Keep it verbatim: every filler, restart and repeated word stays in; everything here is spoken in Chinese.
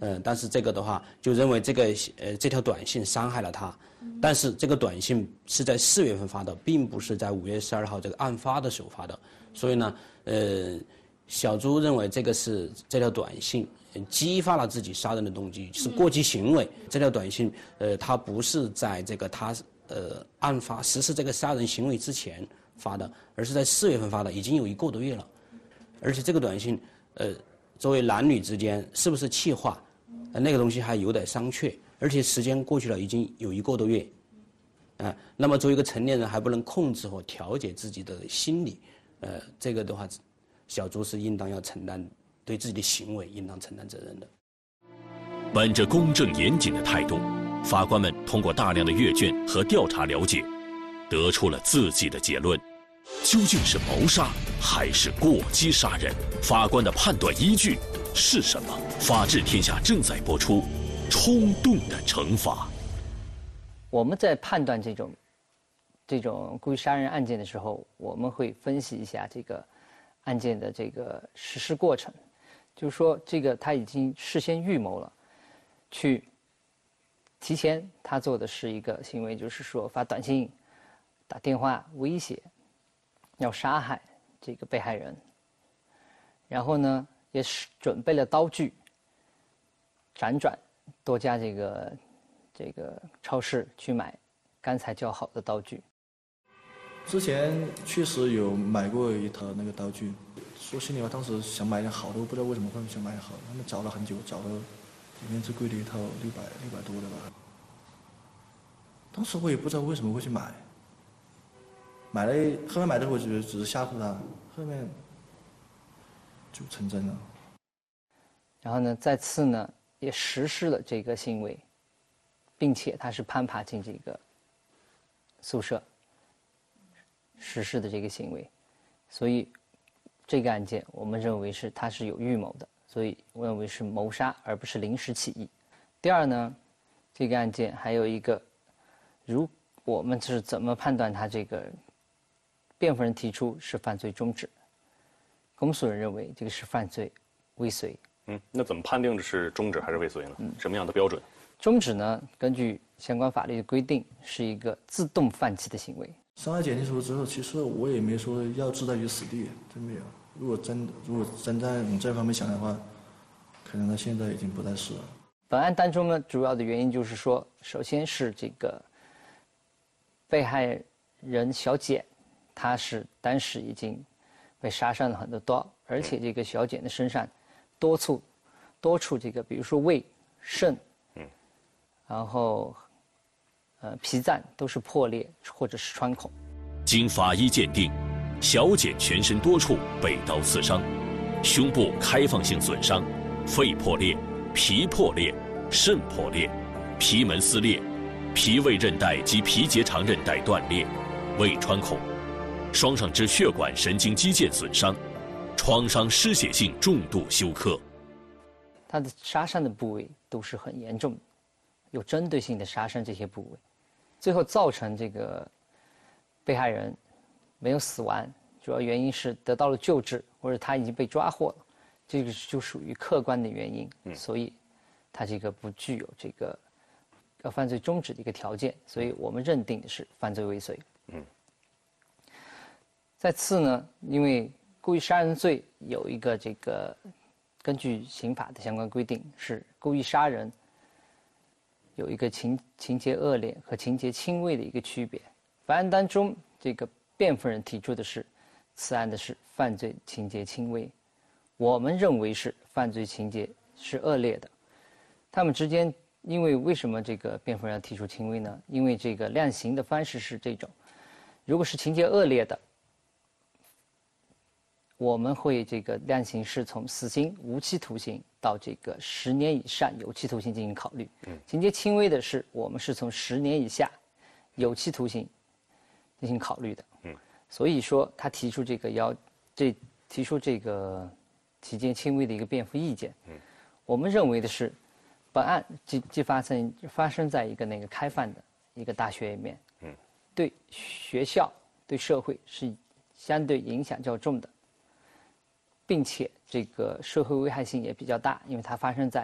呃，但是这个的话就认为这个呃这条短信伤害了他，但是这个短信是在四月份发的，并不是在五月十二号这个案发的时候发的，所以呢，呃，小朱认为这个是这条短信激发了自己杀人的动机，是过激行为。这条短信，呃，他不是在这个他呃案发实施这个杀人行为之前发的，而是在四月份发的，已经有一个多月了，而且这个短信，呃，作为男女之间是不是气话？那个东西还有待商榷，而且时间过去了已经有一个多月，啊，那么作为一个成年人还不能控制和调节自己的心理，呃，这个的话，小朱是应当要承担对自己的行为应当承担责任的。 本着公正严谨的态度，法官们通过大量的阅卷和调查了解，得出了自己的结论：究竟是谋杀还是过激杀人？法官的判断依据是什么？法治天下正在播出《冲动的惩罚》。 我们在判断这种这种故意杀人案件的时候，我们会分析一下这个案件的这个实施过程，就是说这个他已经事先预谋了，去提前他做的是一个行为，就是说发短信、打电话威胁，要杀害这个被害人，然后呢也是准备了刀具，辗转多家这个这个超市去买刚才叫好的刀具。 之前确实有买过一套那个刀具，说心里话，当时想买点好的，我不知道为什么会想买好的，他们找了很久，找了里面最贵的一套六百六百多的吧。当时我也不知道为什么会去买，买了后面买的时候我觉得只是吓唬他，后面就成真了。 然后呢，再次呢也实施了这个行为，并且他是攀爬进这个宿舍实施的这个行为，所以这个案件我们认为是他是有预谋的，所以我认为是谋杀而不是临时起意。第二呢，这个案件还有一个，如我们是怎么判断他这个辩护人提出是犯罪中止，公诉人认为这个是犯罪未遂。 嗯，那怎么判定这是中止还是未遂呢？嗯，什么样的标准？ 中止呢，根据相关法律的规定，是一个自动放弃的行为。 伤害减轻处之后，其实我也没说要置他于死地，真没有。如果真如果真在往这方面想的话，可能他现在已经不在世了。 本案当中呢，主要的原因就是说，首先是这个被害人小简，她是当时已经被杀伤了很多刀，而且这个小简的身上多处多处这个，比如说胃、肾，嗯，然后呃脾脏都是破裂或者是穿孔。 经法医鉴定，小简全身多处被刀刺伤，胸部开放性损伤，肺破裂、脾破裂、肾破裂，皮门撕裂，脾胃韧带及皮结肠韧带断裂，胃穿孔，双上肢血管神经肌腱损伤，创伤失血性重度休克。 他的杀伤的部位都是很严重的，有针对性的杀伤这些部位，最后造成这个被害人没有死亡，主要原因是得到了救治，或者他已经被抓获了，这个就属于客观的原因，嗯、所以他这个不具有这个要犯罪终止的一个条件，所以我们认定的是犯罪未遂。嗯。再次呢，因为故意杀人罪有一个这个，根据刑法的相关规定，是故意杀人有一个情情节恶劣和情节轻微的一个区别。本案当中，这个辩护人提出的是，此案的是犯罪情节轻微，我们认为是犯罪情节是恶劣的。他们之间，因为为什么这个辩护人要提出轻微呢？因为这个量刑的方式是这种，如果是情节恶劣的，我们会这个量刑是从死刑、无期徒刑到这个十年以上有期徒刑进行考虑。嗯，情节轻微的是我们是从十年以下有期徒刑进行考虑的。嗯，所以说他提出这个要这提出这个情节轻微的一个辩护意见。嗯，我们认为的是，本案即即发生发生在一个那个开放的一个大学里面。嗯，对学校对社会是相对影响较重的。并且这个社会危害性也比较大，因为它发生在